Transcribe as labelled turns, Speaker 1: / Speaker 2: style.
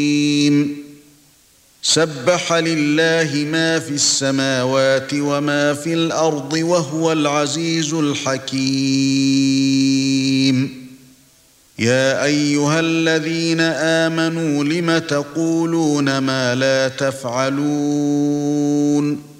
Speaker 1: سبح لله ما في السماوات وما في الأرض وهو العزيز الحكيم يا أيها الذين آمنوا لم تقولون ما لا تفعلون